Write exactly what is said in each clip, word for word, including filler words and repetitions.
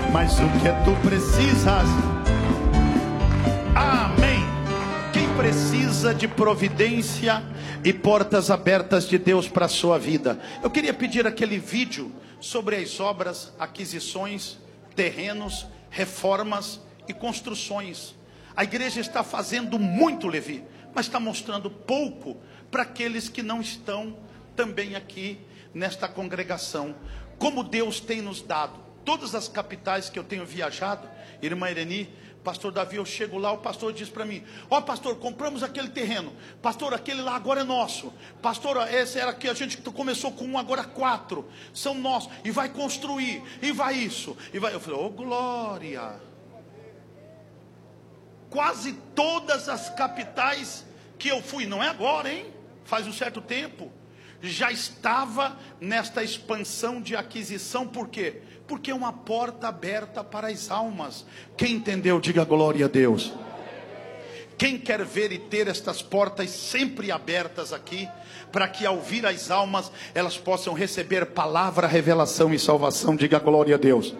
mas o que tu precisas. Amém. Quem precisa de providência e portas abertas de Deus para a sua vida? Eu queria pedir aquele vídeo sobre as obras, aquisições, terrenos, reformas e construções. A igreja está fazendo muito, Levi, mas está mostrando pouco para aqueles que não estão também aqui nesta congregação. Como Deus tem nos dado. Todas as capitais que eu tenho viajado, irmã Ireni, pastor Davi, eu chego lá, o pastor diz para mim: ó, pastor, compramos aquele terreno, pastor, aquele lá agora é nosso, pastor, esse era que a gente começou com um, agora quatro, são nossos, e vai construir, e vai isso, e vai. Eu falei: ô glória. Quase todas as capitais que eu fui, não é agora, hein, faz um certo tempo, já estava nesta expansão de aquisição. Por quê? Porque é uma porta aberta para as almas. Quem entendeu, diga glória a Deus. Quem quer ver e ter estas portas sempre abertas aqui, para que ao vir as almas, elas possam receber palavra, revelação e salvação, diga glória a Deus.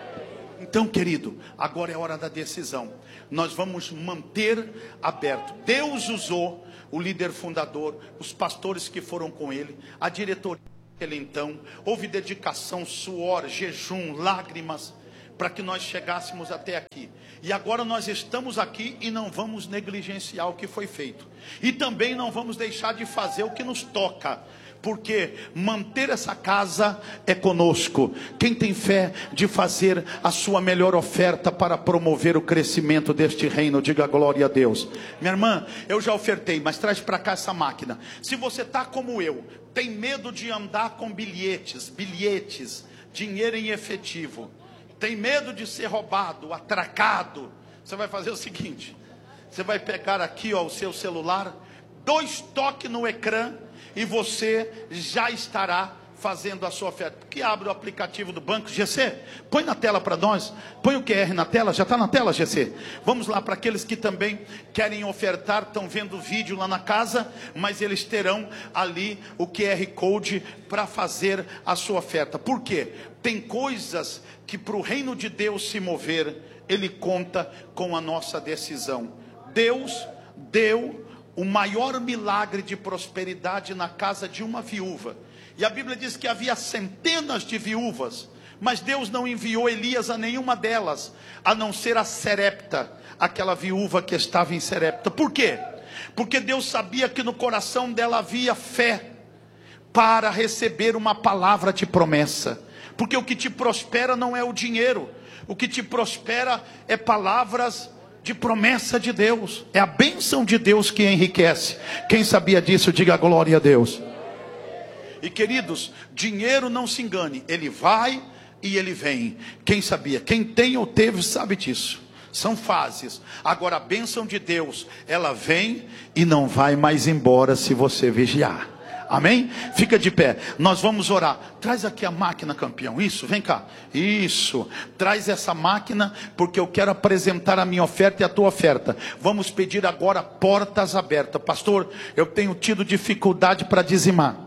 Então, querido, agora é hora da decisão. Nós vamos manter aberto. Deus usou o líder fundador, os pastores que foram com ele, a diretoria dele. Então, houve dedicação, suor, jejum, lágrimas, para que nós chegássemos até aqui. E agora nós estamos aqui e não vamos negligenciar o que foi feito. E também não vamos deixar de fazer o que nos toca. Porque manter essa casa é conosco. Quem tem fé de fazer a sua melhor oferta para promover o crescimento deste reino, diga glória a Deus. Minha irmã, eu já ofertei, mas traz para cá essa máquina. Se você está como eu, tem medo de andar com bilhetes, bilhetes, dinheiro em efetivo, tem medo de ser roubado, atracado, você vai fazer o seguinte: você vai pegar aqui, ó, o seu celular, dois toques no ecrã, e você já estará fazendo a sua oferta. Porque abre o aplicativo do banco. G C, põe na tela para nós. Põe o Q R na tela. Já está na tela, G C? Vamos lá, para aqueles que também querem ofertar, estão vendo o vídeo lá na casa, mas eles terão ali o Q R Code para fazer a sua oferta. Por quê? Tem coisas que para o reino de Deus se mover, ele conta com a nossa decisão. Deus deu o maior milagre de prosperidade na casa de uma viúva. E a Bíblia diz que havia centenas de viúvas, mas Deus não enviou Elias a nenhuma delas, a não ser a Serepta, aquela viúva que estava em Serepta. Por quê? Porque Deus sabia que no coração dela havia fé para receber uma palavra de promessa. Porque o que te prospera não é o dinheiro, o que te prospera é palavras de promessa de Deus, é a bênção de Deus que enriquece. Quem sabia disso, diga glória a Deus. E queridos, dinheiro, não se engane, ele vai e ele vem. Quem sabia? Quem tem ou teve sabe disso. São fases. Agora a bênção de Deus, ela vem e não vai mais embora se você vigiar. Amém? Fica de pé, nós vamos orar. Traz aqui a máquina, campeão. Isso, vem cá. Isso, traz essa máquina, porque eu quero apresentar a minha oferta e a tua oferta. Vamos pedir agora portas abertas. Pastor, eu tenho tido dificuldade para dizimar,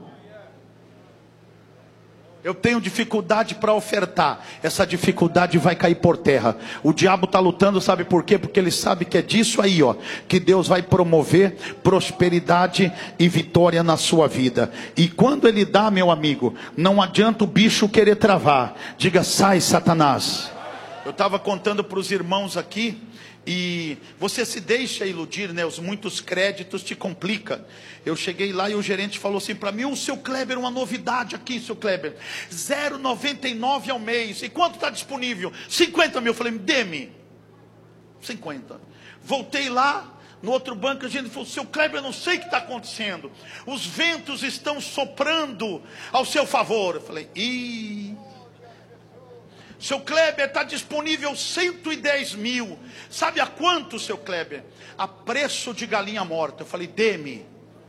eu tenho dificuldade para ofertar. Essa dificuldade vai cair por terra. O diabo está lutando, sabe por quê? Porque ele sabe que é disso aí, ó, que Deus vai promover prosperidade e vitória na sua vida. E quando ele dá, meu amigo, não adianta o bicho querer travar. Diga: sai, Satanás. Eu estava contando para os irmãos aqui, e você se deixa iludir, né? Os muitos créditos te complica. Eu cheguei lá e o gerente falou assim para mim: o seu Kleber, uma novidade aqui, seu Kleber, zero vírgula noventa e nove ao mês. E quanto está disponível? cinquenta mil. Eu falei: dê-me cinquenta. Voltei lá no outro banco, a gente falou: seu Kleber, eu não sei o que está acontecendo, os ventos estão soprando ao seu favor. Eu falei: ih, seu Kleber, está disponível cento e dez mil. Sabe a quanto, seu Kleber? A preço de galinha morta. Eu falei: dê-me.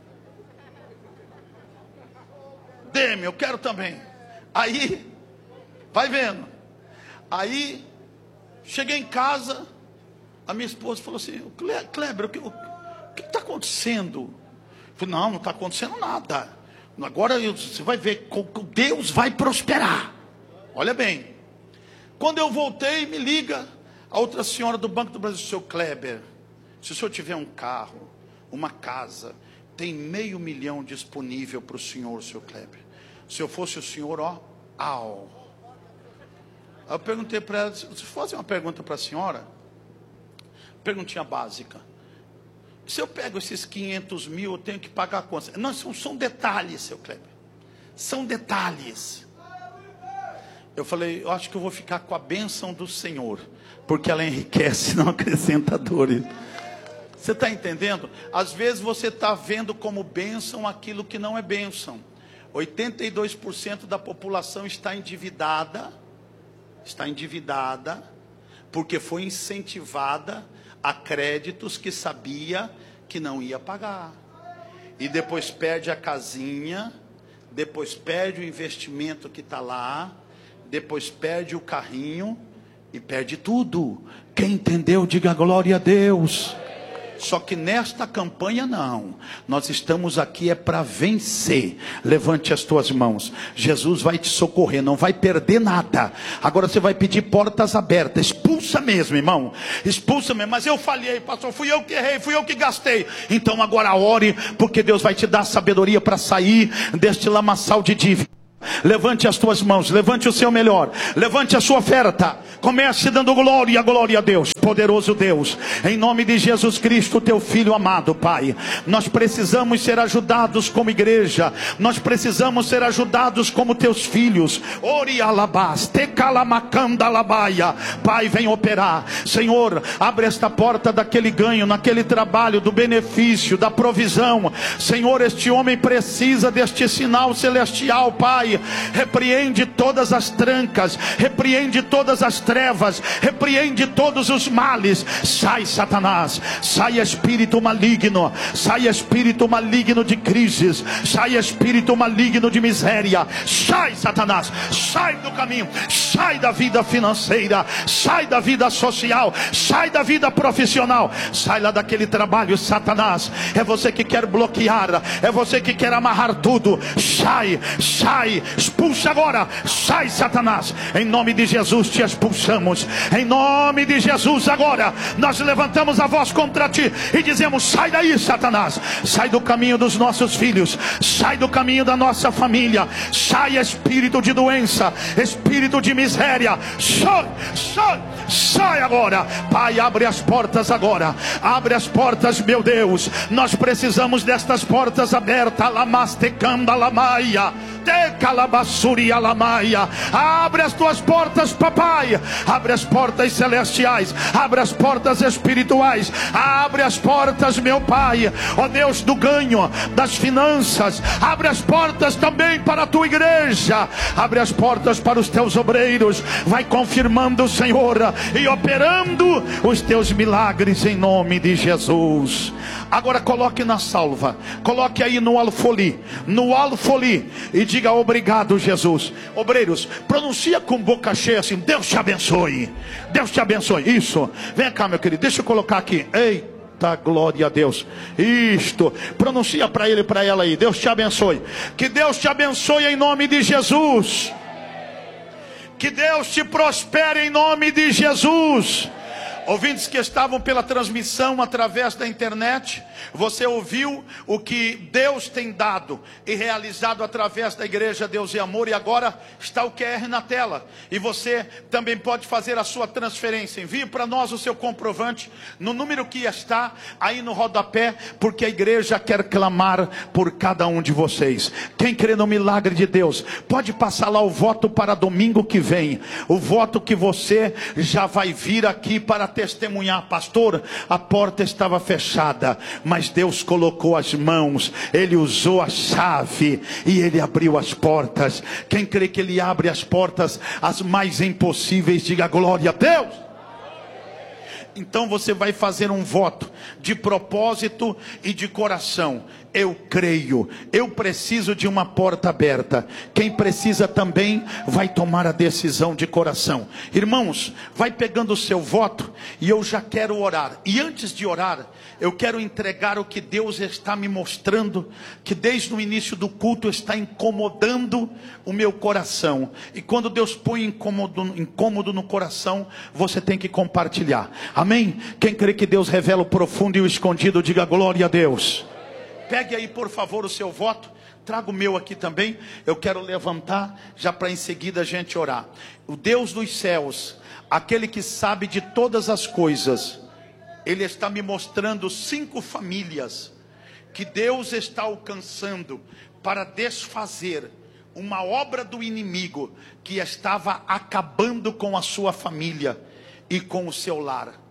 Dê-me, eu quero também. Aí, vai vendo. Aí, cheguei em casa, a minha esposa falou assim: Kleber, o que está acontecendo? Eu falei: não, não está acontecendo nada. Agora você vai ver, Deus vai prosperar. Olha bem. Quando eu voltei, me liga a outra senhora do Banco do Brasil: seu Kleber, se o senhor tiver um carro, uma casa, tem meio milhão disponível para o senhor, seu Kleber. Se eu fosse o senhor, ó, au. Aí eu perguntei para ela: se eu fazer uma pergunta para a senhora, perguntinha básica, se eu pego esses quinhentos mil, eu tenho que pagar quanto? Não, são, são detalhes, seu Kleber, são detalhes. Eu falei: eu acho que eu vou ficar com a bênção do Senhor, porque ela enriquece, não acrescenta dores. Você está entendendo? Às vezes você está vendo como bênção aquilo que não é bênção. oitenta e dois por cento da população está endividada, está endividada, porque foi incentivada a créditos que sabia que não ia pagar. E depois perde a casinha, depois perde o investimento que está lá, depois perde o carrinho e perde tudo. Quem entendeu, diga glória a Deus. Só que nesta campanha não, nós estamos aqui é para vencer. Levante as tuas mãos, Jesus vai te socorrer, não vai perder nada. Agora você vai pedir portas abertas, expulsa mesmo, irmão, expulsa mesmo. Mas eu falhei, pastor, fui eu que errei, fui eu que gastei. Então agora ore, porque Deus vai te dar sabedoria para sair deste lamaçal de dívida. Levante as tuas mãos, levante o seu melhor, levante a sua oferta, comece dando glória, glória a Deus, poderoso Deus, em nome de Jesus Cristo, teu Filho amado, Pai. Nós precisamos ser ajudados como igreja, nós precisamos ser ajudados como teus filhos. Ori alabás, te calamacanda alabaia. Pai, vem operar, Senhor, abre esta porta daquele ganho, naquele trabalho, do benefício, da provisão. Senhor, este homem precisa deste sinal celestial, Pai. Repreende todas as trancas, repreende todas as trevas, repreende todos os males. Sai, Satanás, sai espírito maligno, sai espírito maligno de crises, sai espírito maligno de miséria. Sai, Satanás, sai do caminho, sai da vida financeira, sai da vida social, sai da vida profissional, sai lá daquele trabalho, Satanás. É você que quer bloquear, é você que quer amarrar tudo. Sai, sai, expulsa agora, sai, Satanás, em nome de Jesus te expulsamos, em nome de Jesus. Agora nós levantamos a voz contra ti e dizemos: sai daí, Satanás, sai do caminho dos nossos filhos, sai do caminho da nossa família, sai espírito de doença, espírito de miséria, sai, sai, sai agora. Pai, abre as portas agora, abre as portas, meu Deus, nós precisamos destas portas abertas. Lamastecanda lamaia, te calabassuri alamaia. Abre as tuas portas, papai, abre as portas celestiais, abre as portas espirituais, abre as portas, meu Pai, ó Deus, do ganho, das finanças. Abre as portas também para a tua igreja, abre as portas para os teus obreiros. Vai confirmando, Senhor, e operando os teus milagres em nome de Jesus. Agora coloque na salva, coloque aí no alfoli, no alfoli, e diga: obrigado, Jesus. Obreiros, pronuncia com boca cheia assim: Deus te abençoe, Deus te abençoe. Isso, vem cá, meu querido, deixa eu colocar aqui. Eita, glória a Deus. Isto, pronuncia para ele e para ela aí: Deus te abençoe. Que Deus te abençoe em nome de Jesus. Que Deus te prospere em nome de Jesus. Ouvintes que estavam pela transmissão através da internet, você ouviu o que Deus tem dado e realizado através da igreja Deus e Amor, e agora está o Q R na tela, e você também pode fazer a sua transferência. Envie para nós o seu comprovante no número que está aí no rodapé, porque a igreja quer clamar por cada um de vocês. Quem crê no milagre de Deus, pode passar lá o voto para domingo que vem, o voto que você já vai vir aqui para testemunhar: pastor, a porta estava fechada, mas Deus colocou as mãos, Ele usou a chave e Ele abriu as portas. Quem crê que Ele abre as portas, as mais impossíveis, diga glória a Deus. Então você vai fazer um voto de propósito e de coração. Eu creio, eu preciso de uma porta aberta. Quem precisa também vai tomar a decisão de coração. Irmãos, vai pegando o seu voto e eu já quero orar. E antes de orar, eu quero entregar o que Deus está me mostrando, que desde o início do culto está incomodando o meu coração. E quando Deus põe incômodo, incômodo no coração, você tem que compartilhar. Amém? Quem crê que Deus revela o profundo e o escondido, diga glória a Deus. Pegue aí por favor o seu voto. Traga o meu aqui também. Eu quero levantar já para em seguida a gente orar. O Deus dos céus, aquele que sabe de todas as coisas, Ele está me mostrando cinco famílias que Deus está alcançando para desfazer uma obra do inimigo que estava acabando com a sua família e com o seu lar.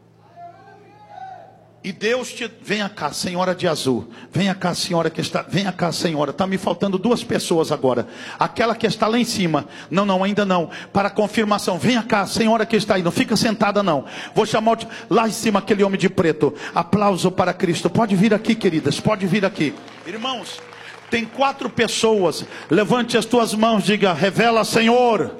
E Deus te... Venha cá, senhora de azul. Venha cá, senhora que está... Venha cá, senhora. Está me faltando duas pessoas agora. Aquela que está lá em cima. Não, não, ainda não. Para confirmação. Venha cá, senhora que está aí. Não fica sentada não. Vou chamar o... lá em cima aquele homem de preto. Aplauso para Cristo. Pode vir aqui, queridas. Pode vir aqui. Irmãos, tem quatro pessoas. Levante as tuas mãos. Diga, revela, Senhor,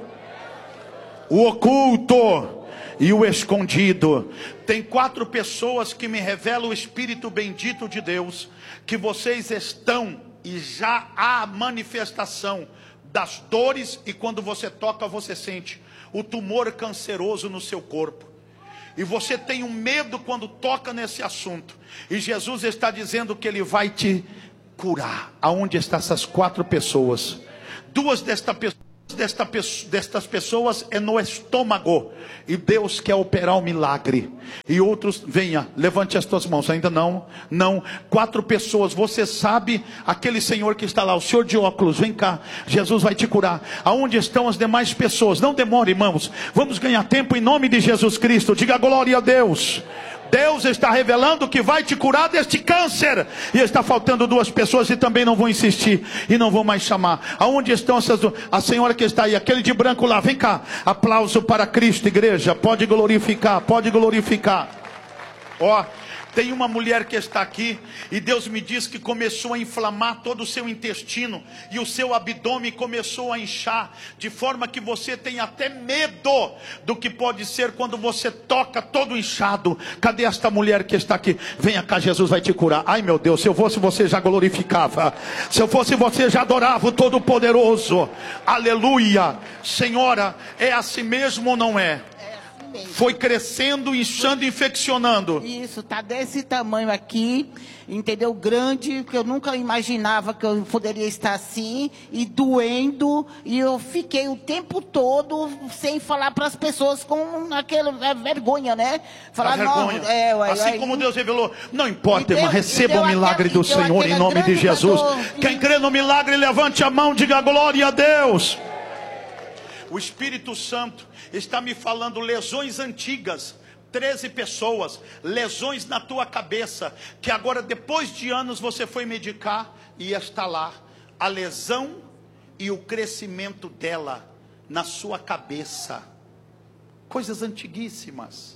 o oculto e o escondido. Tem quatro pessoas que me revelam o Espírito bendito de Deus, que vocês estão e já há manifestação das dores, e quando você toca você sente o tumor canceroso no seu corpo, e você tem um medo quando toca nesse assunto, e Jesus está dizendo que Ele vai te curar. Aonde estão essas quatro pessoas? Duas desta pessoa Desta, destas pessoas é no estômago, e Deus quer operar um milagre. E outros, venha, levante as tuas mãos. Ainda não, não, quatro pessoas. Você sabe, aquele senhor que está lá, o senhor de óculos, vem cá, Jesus vai te curar. Aonde estão as demais pessoas? Não demore, irmãos, vamos ganhar tempo em nome de Jesus Cristo. Diga glória a Deus. Deus está revelando que vai te curar deste câncer. E está faltando duas pessoas e também não vou insistir. E não vou mais chamar. Aonde estão essas duas? A senhora que está aí, aquele de branco lá, vem cá. Aplauso para Cristo, igreja. Pode glorificar, pode glorificar. Ó, tem uma mulher que está aqui e Deus me diz que começou a inflamar todo o seu intestino e o seu abdômen começou a inchar, de forma que você tem até medo do que pode ser quando você toca todo inchado. Cadê esta mulher que está aqui? Venha cá, Jesus vai te curar. Ai meu Deus, se eu fosse você já glorificava, se eu fosse você já adorava o Todo-Poderoso. Aleluia. Senhora, é assim mesmo ou não é? Foi crescendo, inchando, infeccionando. Isso, tá desse tamanho aqui, entendeu? Grande, que eu nunca imaginava que eu poderia estar assim, e doendo, e eu fiquei o tempo todo sem falar para as pessoas com aquela vergonha, né? Falar, a vergonha. Não, é, ué, assim aí, como Deus revelou, não importa, irmã, deu, receba o milagre aquela, do Senhor em nome de Jesus. Dor. Quem crê no milagre, levante a mão, diga glória a Deus. O Espírito Santo está me falando lesões antigas, treze pessoas, lesões na tua cabeça, que agora depois de anos você foi medicar e está lá, a lesão e o crescimento dela na sua cabeça, coisas antiguíssimas.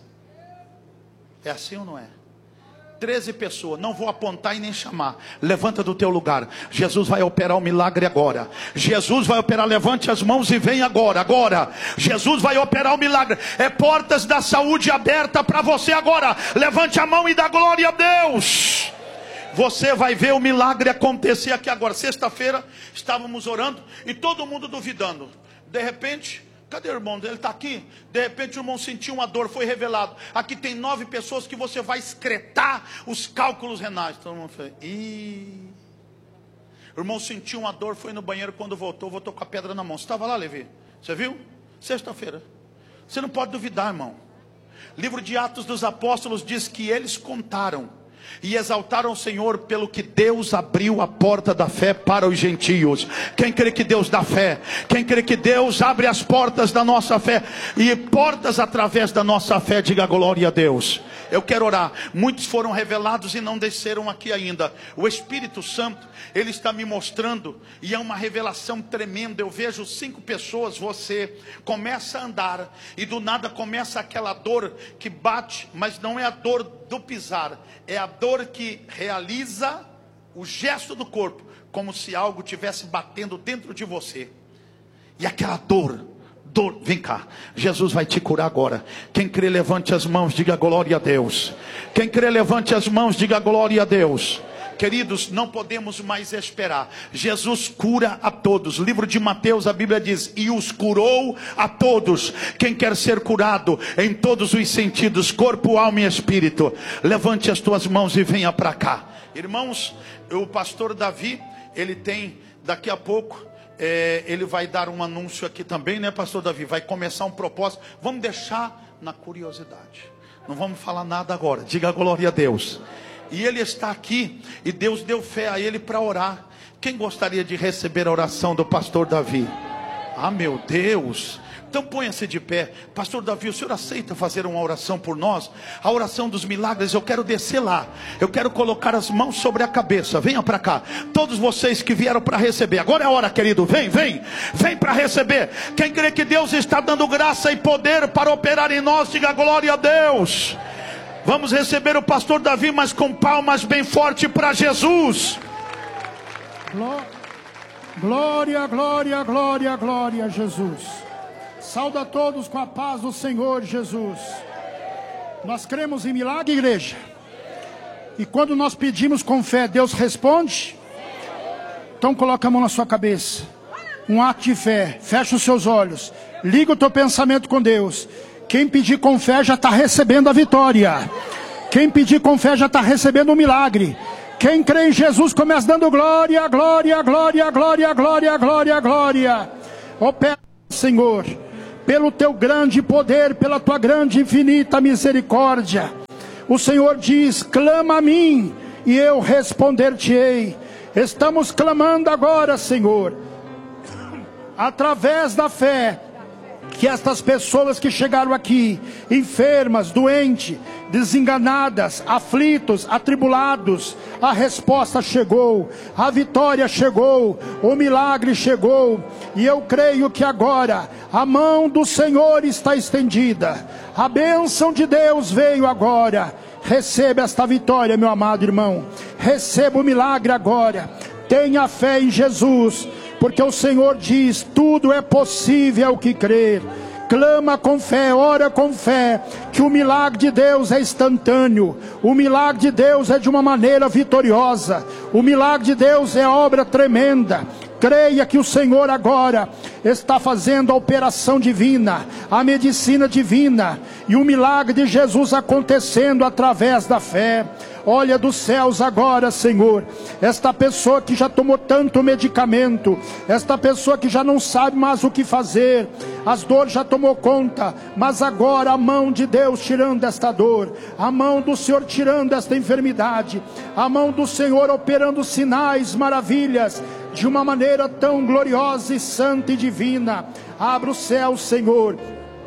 É assim ou não é? treze pessoas, não vou apontar e nem chamar. Levanta do teu lugar. Jesus vai operar o milagre agora. Jesus vai operar, levante as mãos e vem agora, agora. Jesus vai operar o milagre. É portas da saúde aberta para você agora. Levante a mão e dá glória a Deus. Você vai ver o milagre acontecer aqui agora. Sexta-feira estávamos orando e todo mundo duvidando. De repente, cadê o irmão? Ele está aqui. De repente o irmão sentiu uma dor, foi revelado. Aqui tem nove pessoas que você vai excretar os cálculos renais. Todo mundo fez, ih. O irmão sentiu uma dor, foi no banheiro, quando voltou, voltou com a pedra na mão. Você estava lá, Levi? Você viu? Sexta-feira. Você não pode duvidar, irmão. Livro de Atos dos Apóstolos diz que eles contaram e exaltaram o Senhor pelo que Deus abriu a porta da fé para os gentios. Quem crê que Deus dá fé? Quem crê que Deus abre as portas da nossa fé, e portas através da nossa fé, diga glória a Deus. Eu quero orar. Muitos foram revelados e não desceram aqui ainda. O Espírito Santo, Ele está me mostrando, e é uma revelação tremenda. Eu vejo cinco pessoas, você começa a andar, e do nada começa aquela dor que bate, mas não é a dor do pisar, é a dor que realiza o gesto do corpo, como se algo estivesse batendo dentro de você, e aquela dor, dor, vem cá, Jesus vai te curar agora. Quem crê, levante as mãos, diga glória a Deus. Quem crê, levante as mãos, diga glória a Deus. Queridos, não podemos mais esperar. Jesus cura a todos. Livro de Mateus, a Bíblia diz: e os curou a todos. Quem quer ser curado em todos os sentidos, corpo, alma e espírito, levante as tuas mãos e venha para cá. Irmãos, o pastor Davi, ele tem, daqui a pouco, é, ele vai dar um anúncio aqui também, né, pastor Davi? Vai começar um propósito. Vamos deixar na curiosidade, não vamos falar nada agora. Diga glória a Deus. E ele está aqui, e Deus deu fé a ele para orar. Quem gostaria de receber a oração do pastor Davi? Ah, meu Deus! Então ponha-se de pé. Pastor Davi, o senhor aceita fazer uma oração por nós? A oração dos milagres. Eu quero descer lá, eu quero colocar as mãos sobre a cabeça. Venha para cá, todos vocês que vieram para receber. Agora é a hora, querido, vem, vem Vem para receber. Quem crê que Deus está dando graça e poder para operar em nós, diga glória a Deus. Vamos receber o pastor Davi, mas com palmas bem forte para Jesus. Glória, glória, glória, glória a Jesus. Saúde a todos com a paz do Senhor Jesus. Nós cremos em milagre, igreja. E quando nós pedimos com fé, Deus responde. Então coloca a mão na sua cabeça. Um ato de fé. Fecha os seus olhos. Liga o teu pensamento com Deus. Quem pedir com fé já está recebendo a vitória. Quem pedir com fé já está recebendo o milagre. Quem crê em Jesus começa dando glória, glória, glória, glória, glória, glória, glória. Opera, Senhor, pelo teu grande poder, pela tua grande e infinita misericórdia. O Senhor diz: clama a mim e eu responder-te-ei. Estamos clamando agora, Senhor, através da fé, que estas pessoas que chegaram aqui, enfermas, doentes, desenganadas, aflitos, atribulados, a resposta chegou, a vitória chegou, o milagre chegou, e eu creio que agora a mão do Senhor está estendida, a bênção de Deus veio agora. Receba esta vitória, meu amado irmão, receba o milagre agora. Tenha fé em Jesus, porque o Senhor diz: tudo é possível ao que crer. Clama com fé, ora com fé, que o milagre de Deus é instantâneo, o milagre de Deus é de uma maneira vitoriosa, o milagre de Deus é obra tremenda. Creia que o Senhor agora está fazendo a operação divina, a medicina divina, e o milagre de Jesus acontecendo através da fé. Olha dos céus agora, Senhor, esta pessoa que já tomou tanto medicamento, esta pessoa que já não sabe mais o que fazer, as dores já tomou conta, mas agora a mão de Deus tirando esta dor, a mão do Senhor tirando esta enfermidade, a mão do Senhor operando sinais, maravilhas, de uma maneira tão gloriosa e santa e divina. Abra o céu, Senhor,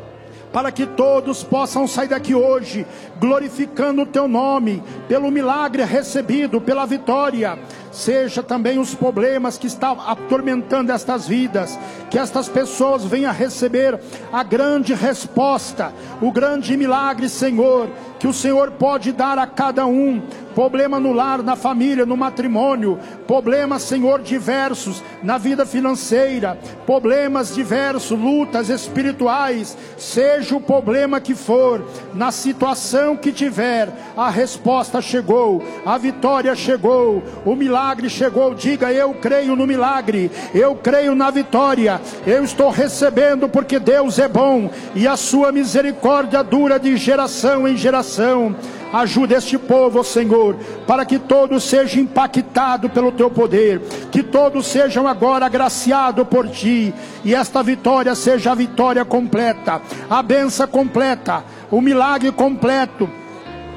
para que todos possam sair daqui hoje glorificando o teu nome, pelo milagre recebido, pela vitória. Seja também os problemas que estão atormentando estas vidas, que estas pessoas venham receber a grande resposta, o grande milagre, Senhor, que o Senhor pode dar a cada um. Problema no lar, na família, no matrimônio, problemas, Senhor, diversos na vida financeira, problemas diversos, lutas espirituais, seja o problema que for, na situação que tiver, a resposta chegou, a vitória chegou, o milagre chegou. Diga: eu creio no milagre, eu creio na vitória, eu estou recebendo, porque Deus é bom e a sua misericórdia dura de geração em geração. Ajuda este povo, Senhor, para que todos sejam impactados pelo teu poder, que todos sejam agora agraciados por ti, e esta vitória seja a vitória completa, a bênção completa, o milagre completo,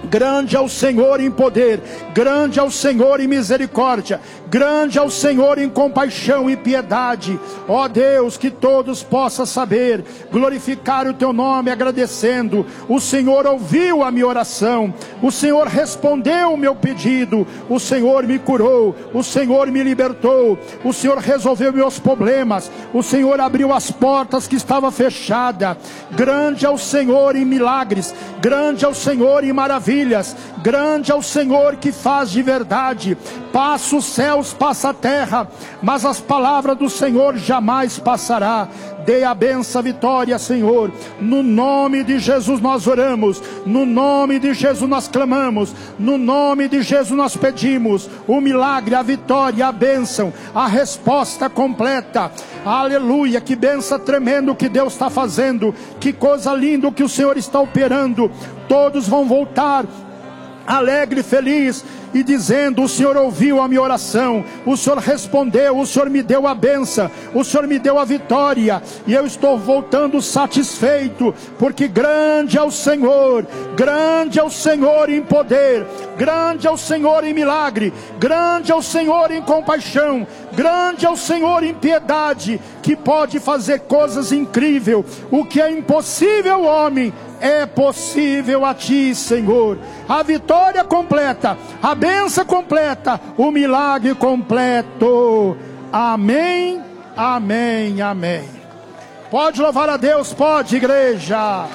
Grande é o Senhor em poder, grande é o Senhor em misericórdia, grande é o Senhor em compaixão e piedade. Ó Deus, que todos possam saber, glorificar o teu nome agradecendo. O Senhor ouviu a minha oração, o Senhor respondeu o meu pedido, o Senhor me curou, o Senhor me libertou, o Senhor resolveu meus problemas, o Senhor abriu as portas que estavam fechadas. Grande é o Senhor em milagres, grande é o Senhor em maravilhas, grande é o Senhor que faz de verdade. Passa os céus, passa a terra, mas as palavras do Senhor jamais passará. Dê a benção, a vitória, Senhor. No nome de Jesus nós oramos, no nome de Jesus nós clamamos, no nome de Jesus nós pedimos o milagre, a vitória, a bênção, a resposta completa. Aleluia, que bênção tremendo que Deus está fazendo, que coisa linda que o Senhor está operando. Todos vão voltar alegre e feliz, e dizendo: o Senhor ouviu a minha oração, o Senhor respondeu, o Senhor me deu a bênção, o Senhor me deu a vitória, e eu estou voltando satisfeito, porque grande é o Senhor, grande é o Senhor em poder, grande é o Senhor em milagre, grande é o Senhor em compaixão, grande é o Senhor em piedade, que pode fazer coisas incríveis. O que é impossível ao homem é possível a ti, Senhor. A vitória completa, a bênção completa, o milagre completo. Amém, amém, amém. Pode louvar a Deus, pode, igreja.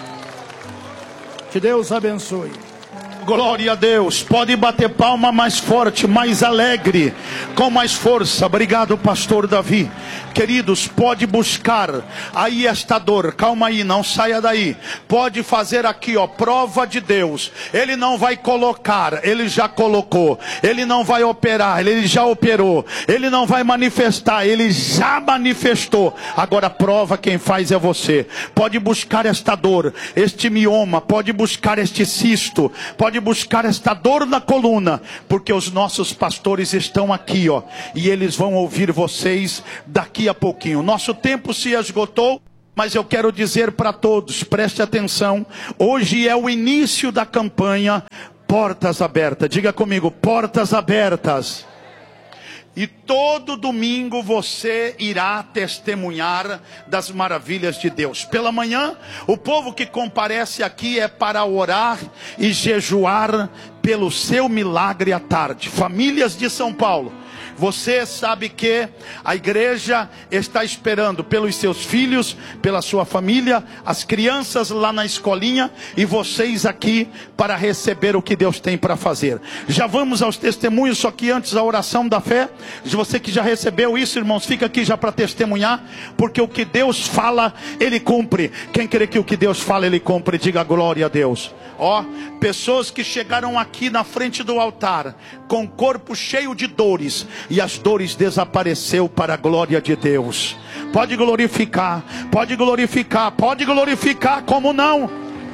Que Deus abençoe. Glória a Deus. Pode bater palma mais forte, mais alegre, com mais força. Obrigado, pastor Davi. Queridos, pode buscar aí esta dor. Calma aí, não saia daí. Pode fazer aqui, ó, prova de Deus. Ele não vai colocar, ele já colocou. Ele não vai operar, ele já operou. Ele não vai manifestar, ele já manifestou. Agora prova quem faz é você. Pode buscar esta dor, este mioma, pode buscar este cisto, pode buscar esta dor na coluna, porque os nossos pastores estão aqui, ó, e eles vão ouvir vocês daqui a pouquinho. Nosso tempo se esgotou, mas eu quero dizer para todos, preste atenção, hoje é o início da campanha Portas Abertas. Diga comigo, portas abertas. E todo domingo você irá testemunhar das maravilhas de Deus. Pela manhã, o povo que comparece aqui é para orar e jejuar pelo seu milagre à tarde. Famílias de São Paulo, você sabe que a igreja está esperando pelos seus filhos, pela sua família, as crianças lá na escolinha e vocês aqui para receber o que Deus tem para fazer. Já vamos aos testemunhos, só que antes a oração da fé. Você que já recebeu isso, irmãos, fica aqui já para testemunhar, porque o que Deus fala, Ele cumpre. Quem crê que o que Deus fala, Ele cumpre, diga glória a Deus. Ó, pessoas que chegaram aqui na frente do altar com o corpo cheio de dores, e as dores desapareceu para a glória de Deus. Pode glorificar, pode glorificar, pode glorificar, como não?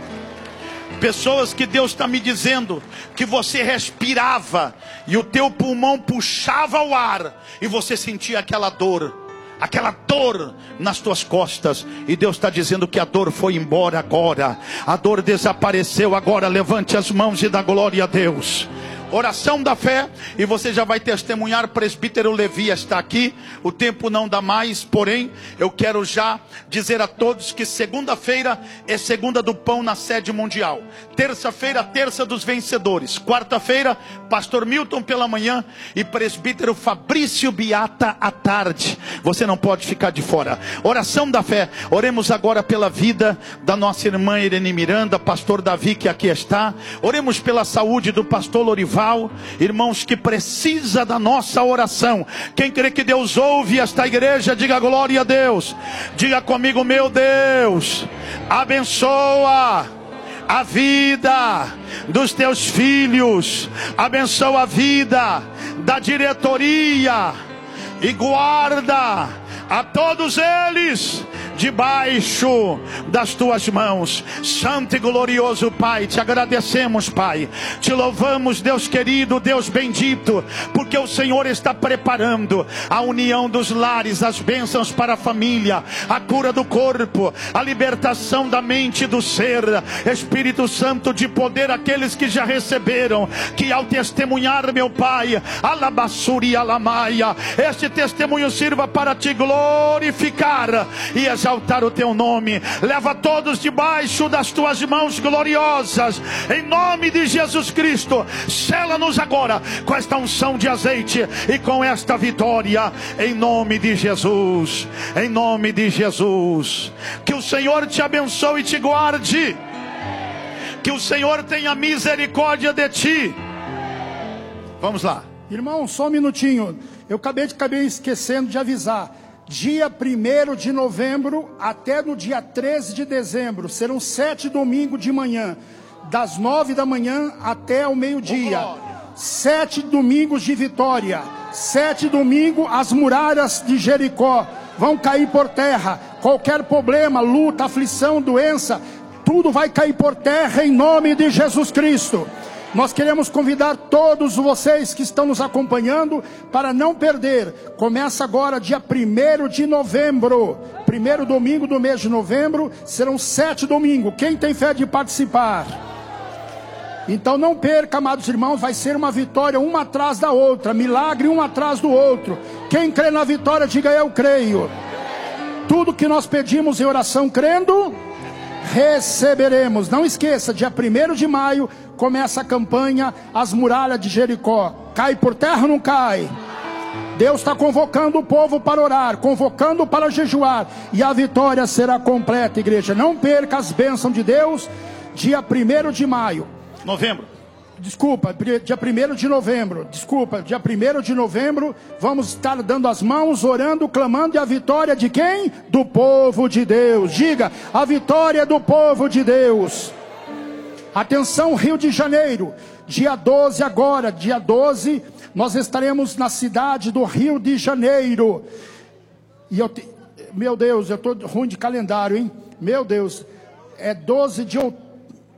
Pessoas que Deus está me dizendo que você respirava e o teu pulmão puxava o ar e você sentia aquela dor, aquela dor nas tuas costas, e Deus está dizendo que a dor foi embora agora, a dor desapareceu agora. Levante as mãos e dá glória a Deus. Oração da fé, e você já vai testemunhar. Presbítero Levi está aqui, o tempo não dá mais, porém eu quero já dizer a todos que segunda-feira é segunda do pão na sede mundial, terça-feira terça dos vencedores, quarta-feira pastor Milton pela manhã e presbítero Fabrício Biata à tarde. Você não pode ficar de fora. Oração da fé, oremos agora pela vida da nossa irmã Irene Miranda, pastor Davi que aqui está. Oremos pela saúde do pastor Lorival, irmãos, que precisa da nossa oração. Quem crê que Deus ouve esta igreja, diga glória a Deus. Diga comigo, meu Deus, abençoa a vida dos teus filhos, abençoa a vida da diretoria e guarda a todos eles debaixo das tuas mãos. Santo e glorioso Pai, te agradecemos, Pai, te louvamos, Deus querido, Deus bendito, porque o Senhor está preparando a união dos lares, as bênçãos para a família, a cura do corpo, a libertação da mente e do ser. Espírito Santo de poder, aqueles que já receberam, que ao testemunhar, meu Pai, alabassuri alamaia, este testemunho sirva para te glorificar e exaltar o teu nome. Leva todos debaixo das tuas mãos gloriosas, em nome de Jesus Cristo. Sela-nos agora com esta unção de azeite e com esta vitória, em nome de Jesus, em nome de Jesus. Que o Senhor te abençoe e te guarde, que o Senhor tenha misericórdia de ti. Vamos lá. Irmão, só um minutinho, eu acabei, de, acabei esquecendo de avisar. Dia primeiro de novembro até no dia treze de dezembro, serão sete domingos de manhã, das nove da manhã até o meio-dia. Sete domingos de vitória, sete domingos as muralhas de Jericó vão cair por terra. Qualquer problema, luta, aflição, doença, tudo vai cair por terra em nome de Jesus Cristo. Nós queremos convidar todos vocês que estão nos acompanhando para não perder. Começa agora dia primeiro de novembro, primeiro domingo do mês de novembro, serão sete domingos. Quem tem fé de participar? Então não perca, amados irmãos, vai ser uma vitória uma atrás da outra, milagre um atrás do outro. Quem crê na vitória, diga eu creio. Tudo que nós pedimos em oração crendo, receberemos. Não esqueça, dia primeiro de maio começa a campanha As Muralhas de Jericó. Cai por terra ou não cai? Deus está convocando o povo para orar, convocando para jejuar, e a vitória será completa, igreja. Não perca as bênçãos de Deus. Dia primeiro de maio, novembro, desculpa, dia primeiro de novembro, desculpa, dia primeiro de novembro, vamos estar dando as mãos, orando, clamando, e a vitória de quem? Do povo de Deus. Diga, a vitória do povo de Deus. Atenção, Rio de Janeiro, dia doze agora, dia doze, nós estaremos na cidade do Rio de Janeiro. E eu, te... meu Deus, eu estou ruim de calendário, hein? Meu Deus, é doze de outubro.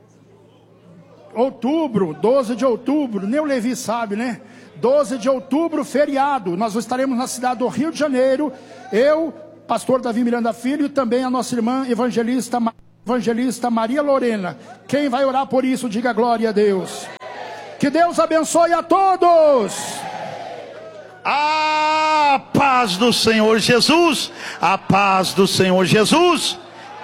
Outubro, doze de outubro, nem o Levi sabe, né? doze de outubro, feriado. Nós estaremos na cidade do Rio de Janeiro. Eu, pastor Davi Miranda Filho, e também a nossa irmã evangelista, evangelista Maria Lorena. Quem vai orar por isso, diga glória a Deus. Que Deus abençoe a todos. A paz do Senhor Jesus, a paz do Senhor Jesus.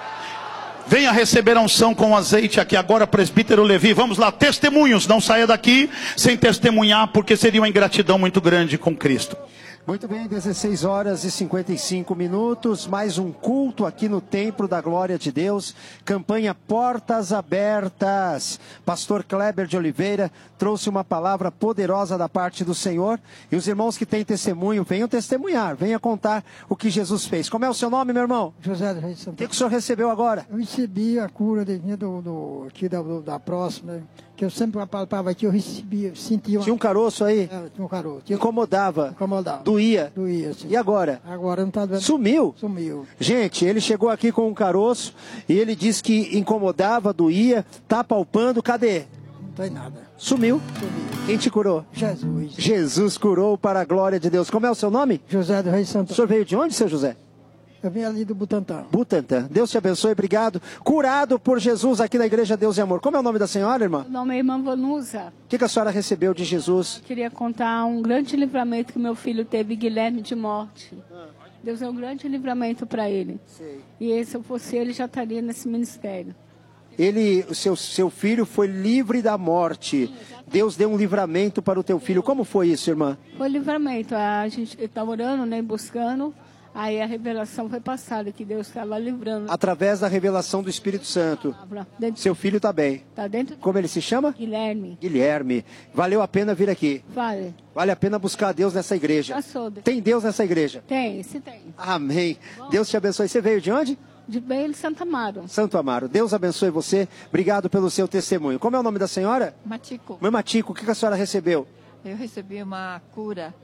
Venha receber a unção com azeite aqui agora, presbítero Levi. Vamos lá, testemunhos. Não saia daqui sem testemunhar, porque seria uma ingratidão muito grande com Cristo. Muito bem, dezesseis horas e cinquenta e cinco minutos, mais um culto aqui no Templo da Glória de Deus, campanha Portas Abertas. Pastor Kleber de Oliveira trouxe uma palavra poderosa da parte do Senhor, e os irmãos que têm testemunho, venham testemunhar, venham contar o que Jesus fez. Como é o seu nome, meu irmão? José do Rei de Santa. O que, que o senhor recebeu agora? Eu recebi a cura de, do, do, aqui da, do, da próxima, que eu sempre apalpava aqui, eu recebia, sentia uma... Tinha um caroço aí? É, tinha um caroço. Tinha... Incomodava? Incomodava. Doía? Doía, sim. E agora? Agora não está doendo. Sumiu? Sumiu. Gente, ele chegou aqui com um caroço e ele disse que incomodava, doía, tá palpando, cadê? Não tem nada. Sumiu? Sumiu. Quem te curou? Jesus. Jesus curou para a glória de Deus. Como é o seu nome? José do Rei de Santa. O senhor veio de onde, seu José? Eu vim ali do Butantã. Butantã. Deus te abençoe, obrigado. Curado por Jesus aqui na Igreja Deus e Amor. Como é o nome da senhora, irmã? Meu nome é irmã Vanusa. O que, que a senhora recebeu de Jesus? Eu queria contar um grande livramento que meu filho teve, Guilherme, de morte. Deus é um grande livramento para ele. Sei. E se eu fosse ele, já estaria nesse ministério. Ele, o seu, seu filho foi livre da morte. Deus deu um livramento para o teu filho. Como foi isso, irmã? Foi livramento. A gente está orando, né, buscando. Aí a revelação foi passada, que Deus estava livrando. Através da revelação do Espírito Santo. Dentro... Seu filho está bem. Está dentro? Como ele se chama? Guilherme. Guilherme. Valeu a pena vir aqui. Vale. Vale a pena buscar Deus nessa igreja. Tem Deus nessa igreja? Tem, se tem. Amém. Bom. Deus te abençoe. Você veio de onde? De Belo de Santo Amaro. Santo Amaro. Deus abençoe você. Obrigado pelo seu testemunho. Como é o nome da senhora? Matico. Mãe Matico, o que a senhora recebeu? Eu recebi uma cura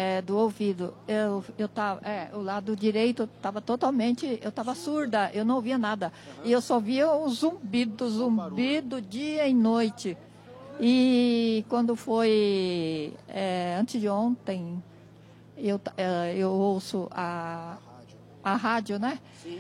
é, do ouvido. Eu, eu tava, é, o lado direito estava totalmente, eu estava surda, eu não ouvia nada. Uhum. E eu só via o zumbido, zumbido dia e noite. E quando foi é, antes de ontem, eu, é, eu ouço a, a rádio, né? Sim.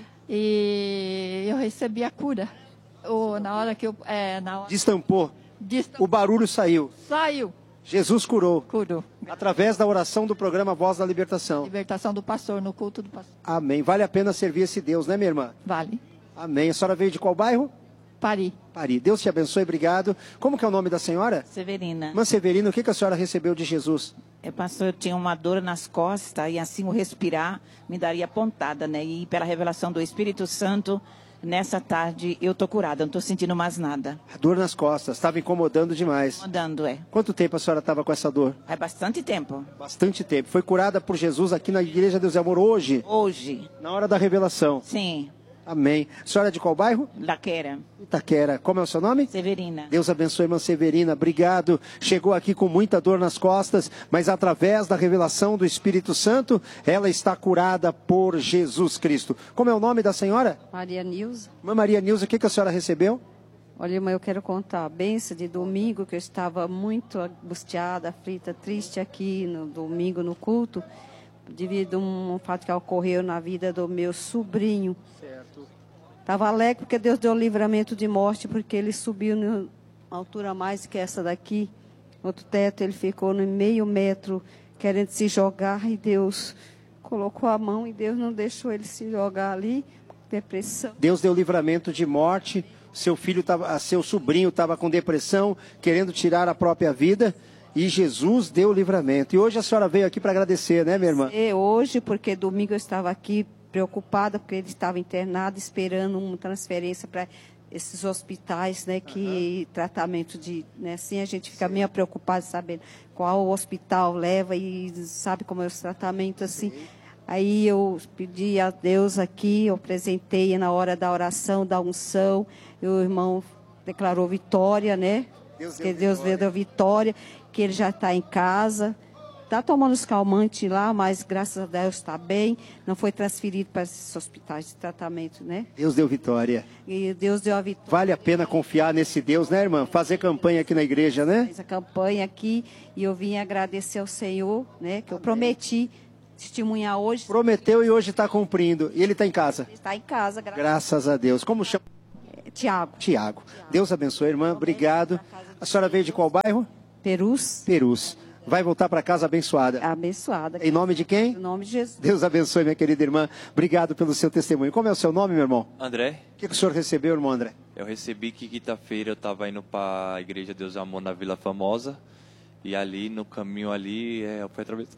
E eu recebi a cura. O, na hora que eu... É, na hora... Destampou. Destampou. O barulho saiu. Saiu. Jesus curou. Curou. Através da oração do programa Voz da Libertação. Libertação do pastor, no culto do pastor. Amém. Vale a pena servir esse Deus, né, minha irmã? Vale. Amém. A senhora veio de qual bairro? Pari. Pari. Deus te abençoe, obrigado. Como que é o nome da senhora? Severina. Irmã Severina, o que, que a senhora recebeu de Jesus? É, pastor, eu tinha uma dor nas costas e assim o respirar me daria pontada, né? E pela revelação do Espírito Santo, nessa tarde eu tô curada, não tô sentindo mais nada. A dor nas costas, estava incomodando demais. Incomodando, é. Quanto tempo a senhora estava com essa dor? Há bastante tempo. Bastante tempo. Foi curada por Jesus aqui na Igreja Deus e Amor hoje? Hoje. Na hora da revelação? Sim. Amém. A senhora é de qual bairro? Laqueira. Itaquera. Como é o seu nome? Severina. Deus abençoe, irmã Severina. Obrigado. Chegou aqui com muita dor nas costas, mas através da revelação do Espírito Santo, ela está curada por Jesus Cristo. Como é o nome da senhora? Maria Nilza. Irmã Maria Nilza, o que, que a senhora recebeu? Olha, irmã, eu quero contar a benção de domingo, que eu estava muito angustiada, aflita, triste aqui no domingo no culto, devido a um fato que ocorreu na vida do meu sobrinho. Certo. Estava alegre porque Deus deu livramento de morte, porque ele subiu numa altura mais que essa daqui, outro teto, ele ficou no meio metro querendo se jogar e Deus colocou a mão e Deus não deixou ele se jogar ali, depressão. Deus deu livramento de morte, seu filho tava, seu sobrinho estava com depressão, querendo tirar a própria vida. E Jesus deu livramento. E hoje a senhora veio aqui para agradecer, né, minha irmã? É, hoje, porque domingo eu estava aqui preocupada, porque ele estava internado, esperando uma transferência para esses hospitais, né, que uhum. tratamento de, né, assim a gente fica Sim. meio preocupado, sabendo qual hospital leva e sabe como é o tratamento, assim. Sim. Aí eu pedi a Deus aqui, eu apresentei na hora da oração, da unção, e o irmão declarou vitória, né? Deus que Deus vitória. deu vitória, que ele já está em casa, está tomando os calmantes lá, mas graças a Deus está bem, não foi transferido para esses hospitais de tratamento, né? Deus deu vitória. E Deus deu a vitória. Vale a pena confiar nesse Deus, né, irmã? Fazer campanha aqui na igreja, né? Fiz a campanha aqui e eu vim agradecer ao Senhor, né? Que eu prometi testemunhar hoje. Prometeu e hoje está cumprindo. E ele está em casa? Ele está em casa, graças, graças a Deus. Como chama? Tiago. Tiago. Deus abençoe, irmã. Obrigado. A senhora veio de qual bairro? Perus. Perus. Vai voltar para casa abençoada. Abençoada. Em nome de quem? Em nome de Jesus. Deus abençoe, minha querida irmã. Obrigado pelo seu testemunho. Como é o seu nome, meu irmão? André. O que, que o senhor recebeu, irmão André? Eu recebi que quinta-feira eu estava indo para a Igreja Deus e Amor na Vila Famosa. E ali, no caminho ali, é, eu fui atravessar...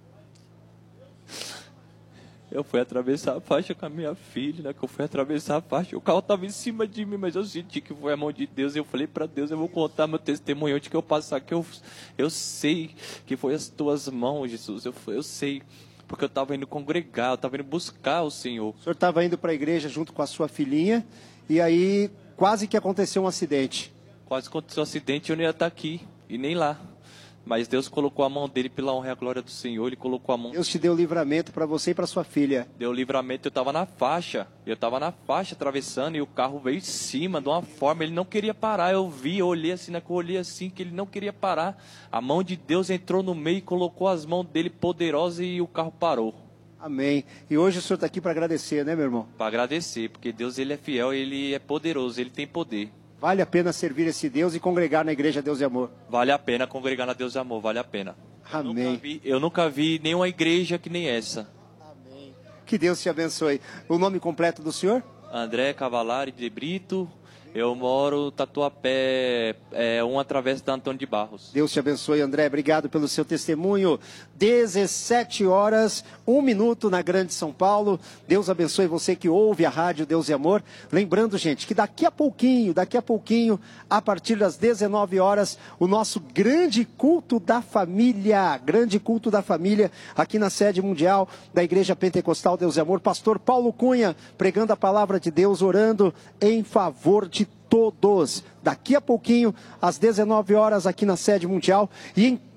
Eu fui atravessar a faixa com a minha filha, né? Que eu fui atravessar a faixa. O carro estava em cima de mim, mas eu senti que foi a mão de Deus. Eu falei para Deus, eu vou contar meu testemunho antes que eu passar, que eu, eu sei que foi as tuas mãos, Jesus. Eu, eu sei, porque eu estava indo congregar, eu estava indo buscar o Senhor. O senhor estava indo para a igreja junto com a sua filhinha, e aí quase que aconteceu um acidente. Quase aconteceu um acidente e eu não ia estar aqui, e nem lá. Mas Deus colocou a mão dele pela honra e a glória do Senhor. Ele colocou a mão... Deus te deu livramento para você e para sua filha. Deu livramento. Eu estava na faixa. Eu estava na faixa atravessando e o carro veio em cima de uma forma. Ele não queria parar. Eu vi, eu olhei assim, né, eu olhei assim, que ele não queria parar. A mão de Deus entrou no meio e colocou as mãos dele poderosas e o carro parou. Amém. E hoje o senhor está aqui para agradecer, né, meu irmão? Para agradecer, porque Deus ele é fiel, ele é poderoso, ele tem poder. Vale a pena servir esse Deus e congregar na Igreja Deus e Amor. Vale a pena congregar na Deus e Amor, vale a pena. Amém. Eu nunca vi, eu nunca vi nenhuma igreja que nem essa. Amém. Que Deus te abençoe. O nome completo do senhor? André Cavalari de Brito. Eu moro Tatuapé, é, um através da Antônio de Barros. Deus te abençoe, André. Obrigado pelo seu testemunho. dezessete horas, um minuto na Grande São Paulo. Deus abençoe você que ouve a rádio Deus e Amor. Lembrando, gente, que daqui a pouquinho, daqui a pouquinho, a partir das dezenove horas, o nosso grande culto da família, grande culto da família, aqui na sede mundial da Igreja Pentecostal Deus e Amor. Pastor Paulo Cunha, pregando a palavra de Deus, orando em favor de todos. Daqui a pouquinho, às dezenove horas, aqui na sede mundial, e em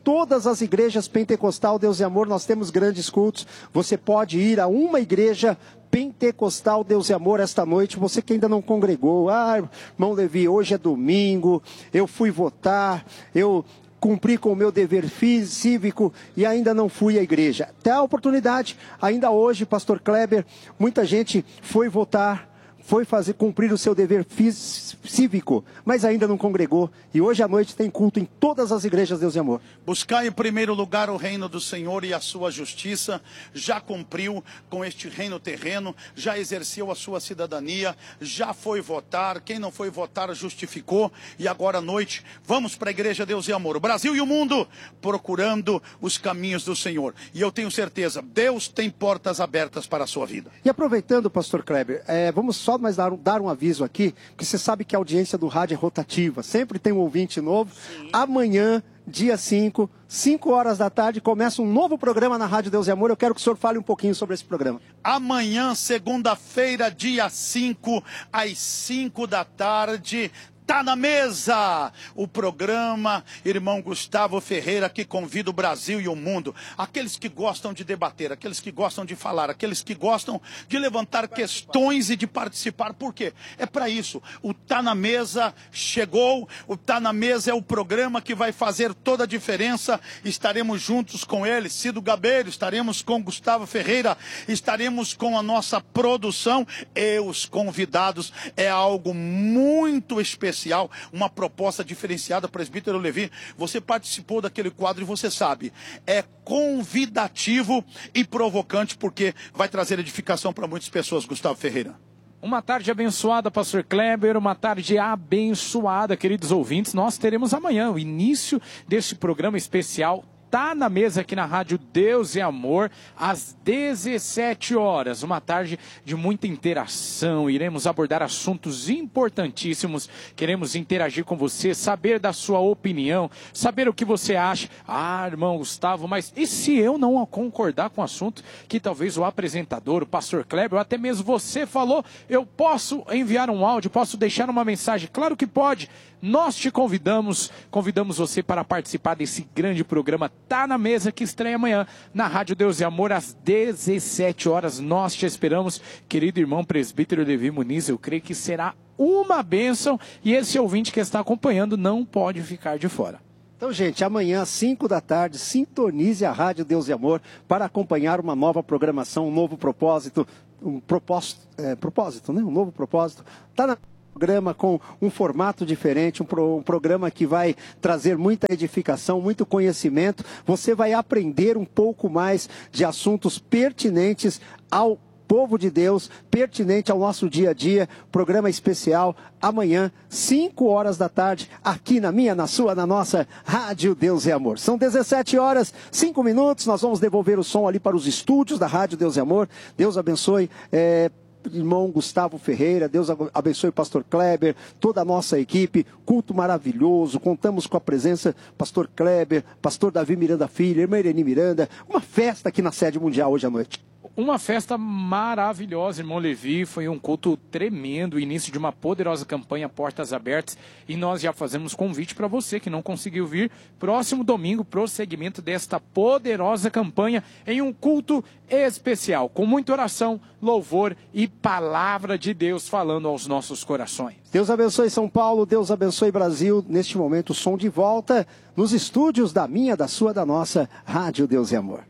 todas as igrejas pentecostal Deus e Amor, nós temos grandes cultos. Você pode ir a uma igreja pentecostal Deus e Amor esta noite, você que ainda não congregou. Ah, irmão Levi, hoje é domingo, eu fui votar, eu cumpri com o meu dever cívico e ainda não fui à igreja. Até a oportunidade, ainda hoje, pastor Kleber, muita gente foi votar, foi fazer cumprir o seu dever cívico, mas ainda não congregou. E hoje à noite tem culto em todas as igrejas, Deus e Amor. Buscar em primeiro lugar o reino do Senhor e a sua justiça. Já cumpriu com este reino terreno, já exerceu a sua cidadania, já foi votar. Quem não foi votar justificou. E agora à noite vamos para a igreja, Deus e Amor. O Brasil e o mundo procurando os caminhos do Senhor. E eu tenho certeza, Deus tem portas abertas para a sua vida. E aproveitando, pastor Kleber, é, vamos só mais dar um, dar um aviso aqui, porque você sabe que a audiência do rádio é rotativa, sempre tem um ouvinte novo. Sim. Amanhã, dia cinco, cinco horas da tarde, começa um novo programa na Rádio Deus e Amor. Eu quero que o senhor fale um pouquinho sobre esse programa. Amanhã, segunda-feira, dia cinco, às cinco da tarde... Tá na mesa o programa, irmão Gustavo Ferreira, que convida o Brasil e o mundo, aqueles que gostam de debater, aqueles que gostam de falar, aqueles que gostam de levantar questões e de participar. Por quê? É para isso. O Tá na Mesa chegou, o Tá na Mesa é o programa que vai fazer toda a diferença. Estaremos juntos com ele, Cido Gabeiro, estaremos com Gustavo Ferreira, estaremos com a nossa produção e os convidados. É algo muito especial. Uma proposta diferenciada, presbítero Levi. Você participou daquele quadro e você sabe, é convidativo e provocante, porque vai trazer edificação para muitas pessoas, Gustavo Ferreira. Uma tarde abençoada, pastor Kleber, uma tarde abençoada, queridos ouvintes. Nós teremos amanhã o início deste programa especial Tá na Mesa aqui na Rádio Deus e Amor, às dezessete horas, uma tarde de muita interação. Iremos abordar assuntos importantíssimos, queremos interagir com você, saber da sua opinião, saber o que você acha. Ah, irmão Gustavo, mas e se eu não concordar com o assunto que talvez o apresentador, o pastor Kleber, ou até mesmo você falou, eu posso enviar um áudio, posso deixar uma mensagem? Claro que pode. Nós te convidamos, convidamos você para participar desse grande programa Tá na Mesa, que estreia amanhã na Rádio Deus e Amor, às dezessete horas. Nós te esperamos, querido irmão presbítero Levi Muniz. Eu creio que será uma bênção e esse ouvinte que está acompanhando não pode ficar de fora. Então, gente, amanhã às cinco da tarde, sintonize a Rádio Deus e Amor para acompanhar uma nova programação, um novo propósito, um propósito, é, propósito, né? Um novo propósito. Tá na programa com um formato diferente, um, pro, um programa que vai trazer muita edificação, muito conhecimento. Você vai aprender um pouco mais de assuntos pertinentes ao povo de Deus, pertinente ao nosso dia a dia. Programa especial amanhã, cinco horas da tarde, aqui na minha, na sua, na nossa Rádio Deus e Amor. São dezessete horas, cinco minutos, nós vamos devolver o som ali para os estúdios da Rádio Deus e Amor. Deus abençoe, é... irmão Gustavo Ferreira, Deus abençoe o pastor Kleber, toda a nossa equipe, culto maravilhoso, contamos com a presença do pastor Kleber, pastor Davi Miranda Filho, irmã Irene Miranda, uma festa aqui na sede mundial hoje à noite. Uma festa maravilhosa, irmão Levi, foi um culto tremendo, início de uma poderosa campanha Portas Abertas, e nós já fazemos convite para você que não conseguiu vir, próximo domingo, prosseguimento desta poderosa campanha, em um culto especial, com muita oração, louvor e palavra de Deus falando aos nossos corações. Deus abençoe São Paulo, Deus abençoe Brasil, neste momento o som de volta nos estúdios da minha, da sua, da nossa Rádio Deus e Amor.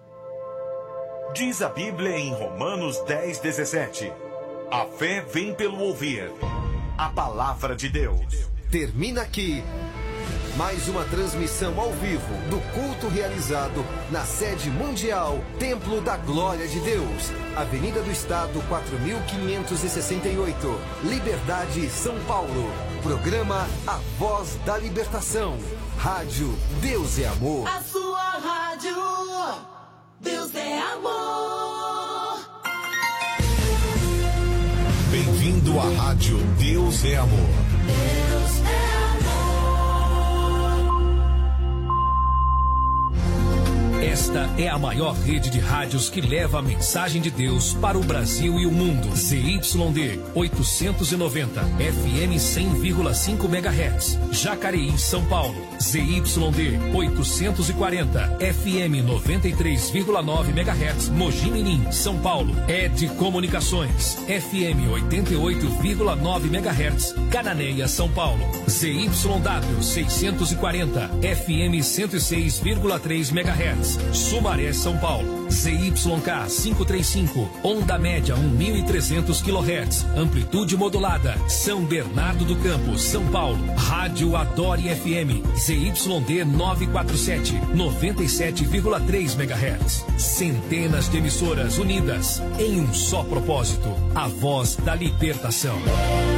Diz a Bíblia em Romanos dez, dezessete. A fé vem pelo ouvir a palavra de Deus. Termina aqui mais uma transmissão ao vivo do culto realizado na sede mundial Templo da Glória de Deus, Avenida do Estado quatro mil quinhentos e sessenta e oito, Liberdade, São Paulo. Programa A Voz da Libertação. Rádio Deus é Amor. A sua rádio. Deus é amor. Bem-vindo à Rádio Deus é Amor. Deus é amor. Esta Esta é a maior rede de rádios que leva a mensagem de Deus para o Brasil e o mundo. Z Y D oitocentos e noventa, F M cem vírgula cinco megahertz, Jacareí, São Paulo. Z Y D oitocentos e quarenta, F M noventa e três vírgula nove megahertz, Mogi Mirim, São Paulo. Ed Comunicações, F M oitenta e oito vírgula nove megahertz, Cananéia, São Paulo. Z Y W seiscentos e quarenta, F M cento e seis vírgula três megahertz, Sumaré, São Paulo. Z Y K quinhentos e trinta e cinco, onda média mil e trezentos quilohertz, amplitude modulada, São Bernardo do Campo, São Paulo. Rádio Adore F M, Z Y D novecentos e quarenta e sete, noventa e sete vírgula três megahertz. Centenas de emissoras unidas em um só propósito, a voz da libertação.